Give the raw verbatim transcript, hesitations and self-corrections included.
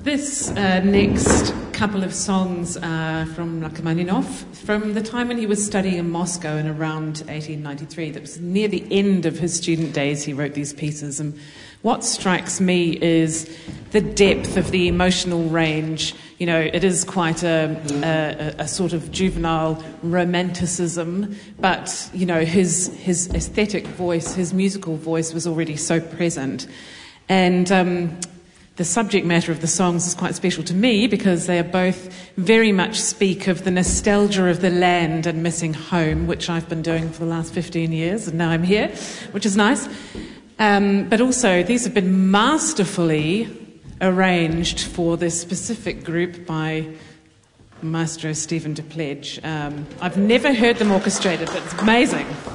This uh, next couple of songs are from Rachmaninov, from the time when he was studying in Moscow in around eighteen ninety-three. That was near the end of his student days he wrote these pieces. And what strikes me is the depth of the emotional range. You know, it is quite a, a, a sort of juvenile romanticism, but, you know, his, his aesthetic voice, his musical voice was already so present. And um, the subject matter of the songs is quite special to me because they are both very much speak of the nostalgia of the land and missing home, which I've been doing for the last fifteen years, and now I'm here, which is nice. Um, but also, these have been masterfully arranged for this specific group by Maestro Stephen Depledge. Um, I've never heard them orchestrated, but it's amazing.